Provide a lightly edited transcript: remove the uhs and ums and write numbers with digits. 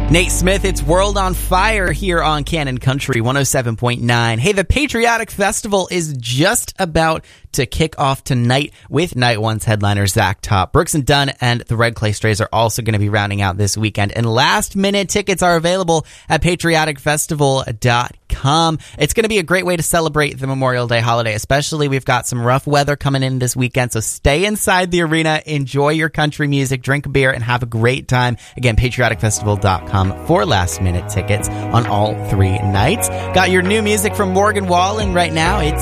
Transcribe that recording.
Nate Smith, it's World on Fire here on Canon Country 107.9. Hey, the Patriotic Festival is just about to kick off tonight with Night One's headliner Zach Top. Brooks and Dunn and the Red Clay Strays are also going to be rounding out this weekend, and last-minute tickets are available at patrioticfestival.com. It's going to be a great way to celebrate the Memorial Day holiday, especially we've got some rough weather coming in this weekend, so stay inside the arena, enjoy your country music, drink a beer, and have a great time. Again, patrioticfestival.com for last-minute tickets on all 3 nights. Got your new music from Morgan Wallen right now. It's